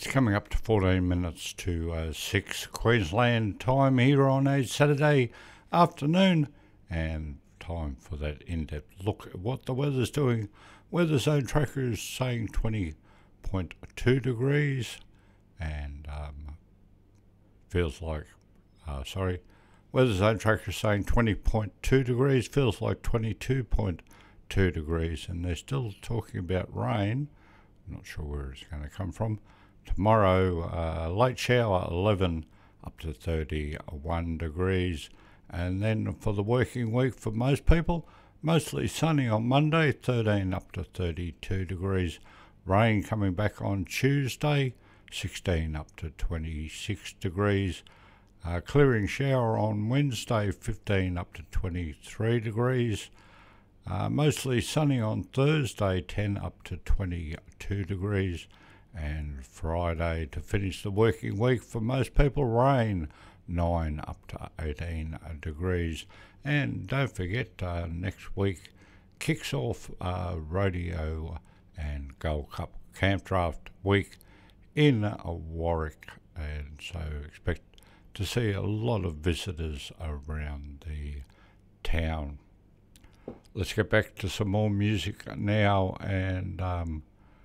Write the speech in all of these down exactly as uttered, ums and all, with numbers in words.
It's coming up to fourteen minutes to uh, six Queensland time here on a Saturday afternoon, and time for that in-depth look at what the weather's doing. Weather zone tracker is saying twenty point two degrees, and um, feels like, uh, sorry, weather zone tracker is saying twenty point two degrees, feels like twenty-two point two degrees, and they're still talking about rain. I'm not sure where it's going to come from. Tomorrow, uh, late shower, eleven up to thirty-one degrees. And then for the working week for most people, mostly sunny on Monday, thirteen up to thirty-two degrees. Rain coming back on Tuesday, sixteen up to twenty-six degrees. Uh, clearing shower on Wednesday, fifteen up to twenty-three degrees. Uh, mostly sunny on Thursday, ten up to twenty-two degrees. And Friday, to finish the working week for most people, rain, nine up to eighteen degrees. And don't forget, uh, next week kicks off uh, Rodeo and Gold Cup Camp Draft Week in uh, Warwick, and so expect to see a lot of visitors around the town. Let's get back to some more music now, and um,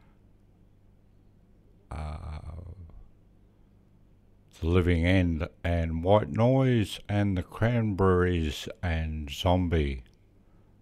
Uh, The Living End and White Noise and the Cranberries and Zombie.